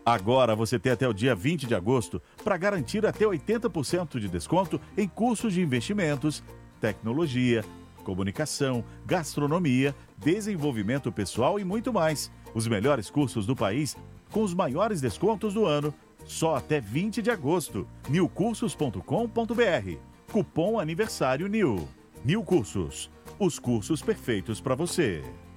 Agora você tem até o dia 20 de agosto para garantir até 80% de desconto em cursos de investimentos, tecnologia, comunicação, gastronomia, desenvolvimento pessoal e muito mais. Os melhores cursos do país com os maiores descontos do ano. Só até 20 de agosto. newcursos.com.br. Cupom aniversário NIL. NIL Cursos. Os cursos perfeitos para você.